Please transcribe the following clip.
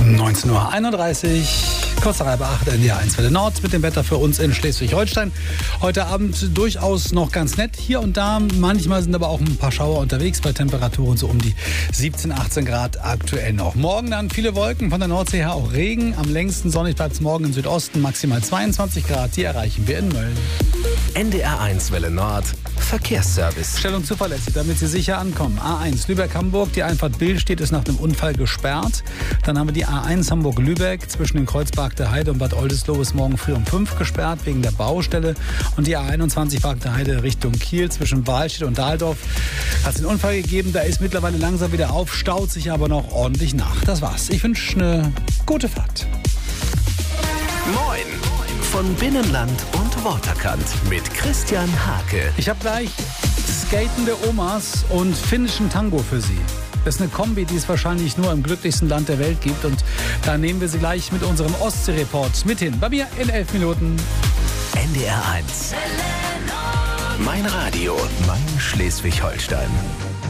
19:31 Uhr, kurzer Reihe bei 8 NDR 1 Welle Nord mit dem Wetter für uns in Schleswig-Holstein. Heute Abend durchaus noch ganz nett hier und da. Manchmal sind aber auch ein paar Schauer unterwegs bei Temperaturen so um die 17, 18 Grad aktuell noch. Morgen dann viele Wolken, von der Nordsee her auch Regen. Am längsten sonnig bleibt es morgen im Südosten, maximal 22 Grad. Die erreichen wir in Mölln. NDR 1 Welle Nord, Verkehrsservice. Stellung zuverlässig, damit Sie sicher ankommen. A1 Lübeck-Hamburg, die Einfahrt Billstedt ist nach einem Unfall gesperrt. Dann haben wir die A1 Hamburg-Lübeck zwischen den Kreuzberg der Heide und Bad Oldesloe ist morgen früh um 5 gesperrt wegen der Baustelle. Und die A21 Park der Heide Richtung Kiel zwischen Wahlstedt und Dahldorf hat es einen Unfall gegeben. Da ist mittlerweile langsam wieder auf, staut sich aber noch ordentlich nach. Das war's. Ich wünsche eine gute Fahrt. Moin! Von Binnenland und Waterkant mit Christian Hake. Ich habe gleich skatende Omas und finnischen Tango für Sie. Das ist eine Kombi, die es wahrscheinlich nur im glücklichsten Land der Welt gibt. Und da nehmen wir Sie gleich mit unserem Ostsee-Report mit hin. Bei mir in 11 Minuten. NDR 1. Mein Radio, mein Schleswig-Holstein.